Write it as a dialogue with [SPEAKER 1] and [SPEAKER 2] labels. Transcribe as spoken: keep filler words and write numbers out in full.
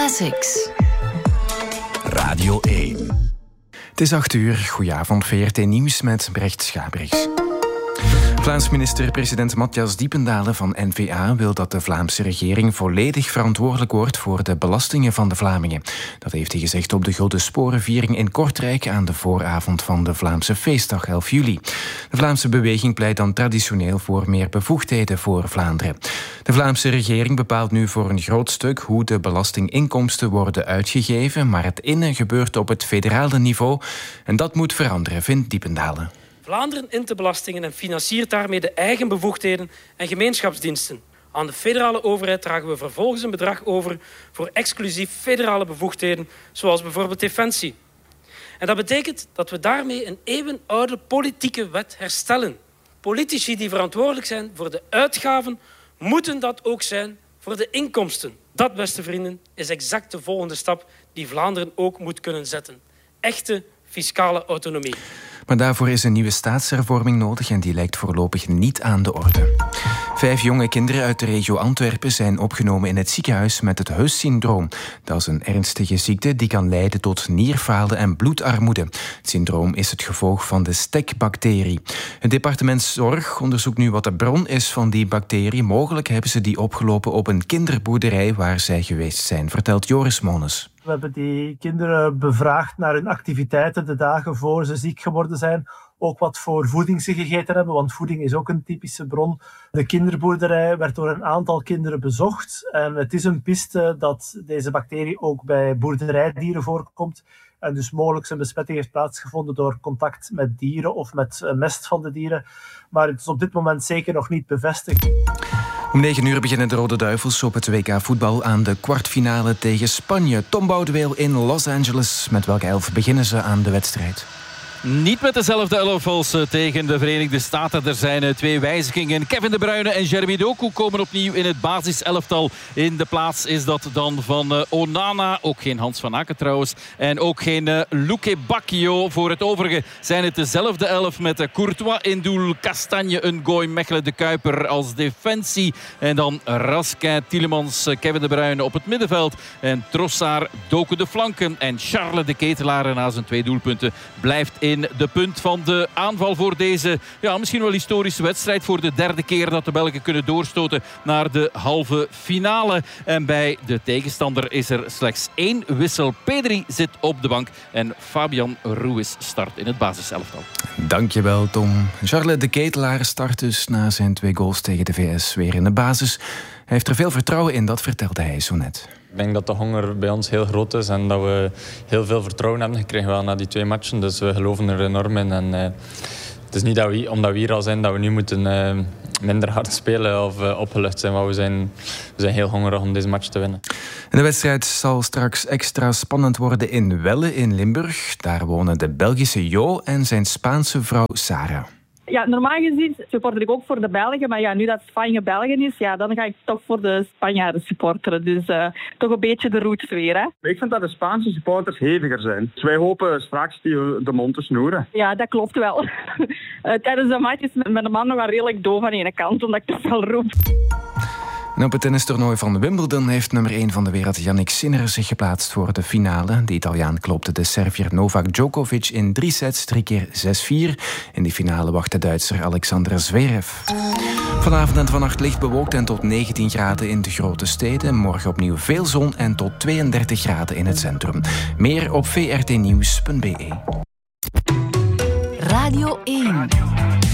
[SPEAKER 1] Classics.
[SPEAKER 2] Radio één.
[SPEAKER 3] Het is acht uur. Goedenavond, V R T Nieuws met Brecht Schabrichs. Vlaams minister-president Matthias Diependalen van N V A wil dat de Vlaamse regering volledig verantwoordelijk wordt voor de belastingen van de Vlamingen. Dat heeft hij gezegd op de Grote Sporenviering in Kortrijk aan de vooravond van de Vlaamse feestdag elf juli. De Vlaamse beweging pleit dan traditioneel voor meer bevoegdheden voor Vlaanderen. De Vlaamse regering bepaalt nu voor een groot stuk hoe de belastinginkomsten worden uitgegeven, maar het innen gebeurt op het federale niveau en dat moet veranderen, vindt Diependalen.
[SPEAKER 4] Vlaanderen int de belastingen en financiert daarmee de eigen bevoegdheden en gemeenschapsdiensten. Aan de federale overheid dragen we vervolgens een bedrag over voor exclusief federale bevoegdheden, zoals bijvoorbeeld defensie. En dat betekent dat we daarmee een eeuwenoude politieke wet herstellen. Politici die verantwoordelijk zijn voor de uitgaven, moeten dat ook zijn voor de inkomsten. Dat, beste vrienden, is exact de volgende stap die Vlaanderen ook moet kunnen zetten. Echte fiscale autonomie.
[SPEAKER 3] Maar daarvoor is een nieuwe staatshervorming nodig en die lijkt voorlopig niet aan de orde. Vijf jonge kinderen uit de regio Antwerpen zijn opgenomen in het ziekenhuis met het Huys-syndroom. Dat is een ernstige ziekte die kan leiden tot nierfalen en bloedarmoede. Het syndroom is het gevolg van de stekbacterie. Het departement Zorg onderzoekt nu wat de bron is van die bacterie. Mogelijk hebben ze die opgelopen op een kinderboerderij waar zij geweest zijn, vertelt Joris Mones.
[SPEAKER 5] We hebben die kinderen bevraagd naar hun activiteiten de dagen voor ze ziek geworden zijn. Ook wat voor voeding ze gegeten hebben, want voeding is ook een typische bron. De kinderboerderij werd door een aantal kinderen bezocht. En het is een piste dat deze bacterie ook bij boerderijdieren voorkomt. En dus mogelijk een besmetting heeft plaatsgevonden door contact met dieren of met mest van de dieren. Maar het is op dit moment zeker nog niet bevestigd.
[SPEAKER 3] Om negen uur beginnen de Rode Duivels op het W K voetbal aan de kwartfinale tegen Spanje. Tom Boudeweel in Los Angeles. Met welke elf beginnen ze aan de wedstrijd?
[SPEAKER 6] Niet met dezelfde elf als tegen de Verenigde Staten. Er zijn twee wijzigingen. Kevin De Bruyne en Jeremy Doku komen opnieuw in het basiselftal. In de plaats is dat dan van Onana. Ook geen Hans van Aken trouwens. En ook geen Luque Bacchio. Voor het overige zijn het dezelfde elf met Courtois in doel. Castagne, Ngoy, Mechelen, De Kuiper als defensie. En dan Raskin, Tielemans, Kevin De Bruyne op het middenveld. En Trossard, Doku de flanken. En Charles de Ketelaar na zijn twee doelpunten blijft in in de punt van de aanval voor deze ja, misschien wel historische wedstrijd. Voor de derde keer dat de Belgen kunnen doorstoten naar de halve finale. En bij de tegenstander is er slechts één wissel. Pedri zit op de bank en Fabian Ruiz start in het basiselftal.
[SPEAKER 3] Dankjewel, Tom. Charles de Ketelaar start dus na zijn twee goals tegen de V S weer in de basis. Hij heeft er veel vertrouwen in, dat vertelde hij zo net.
[SPEAKER 7] Ik denk dat de honger bij ons heel groot is en dat we heel veel vertrouwen hebben gekregen wel na die twee matchen. Dus we geloven er enorm in. En, uh, het is niet dat we, omdat we hier al zijn dat we nu moeten uh, minder hard spelen of uh, opgelucht zijn. Maar we zijn, we zijn heel hongerig om deze match te winnen.
[SPEAKER 3] En de wedstrijd zal straks extra spannend worden in Welle in Limburg. Daar wonen de Belgische Jo en zijn Spaanse vrouw Sarah.
[SPEAKER 8] Ja, normaal gezien supporter ik ook voor de Belgen. Maar ja, nu dat Spanje Belgen is, ja, dan ga ik toch voor de Spanjaarden supporteren. Dus uh, toch een beetje de roots weer, hè.
[SPEAKER 9] Ik vind dat de Spaanse supporters heviger zijn. Dus wij hopen straks die de mond te snoeren.
[SPEAKER 8] Ja, dat klopt wel. uh, tijdens de match is mijn man nog wel redelijk doof aan de ene kant, omdat ik toch wel roep.
[SPEAKER 3] En op het tennistoernooi van Wimbledon heeft nummer één van de wereld Jannik Sinner zich geplaatst voor de finale. De Italiaan klopte de Serviër Novak Djokovic in drie sets, drie keer zes vier. In die finale wacht de Duitser Alexander Zverev. Vanavond en vannacht licht bewolkt en tot negentien graden in de grote steden. Morgen opnieuw veel zon en tot tweeëndertig graden in het centrum. Meer op v r t nieuws punt b e.
[SPEAKER 1] Radio één.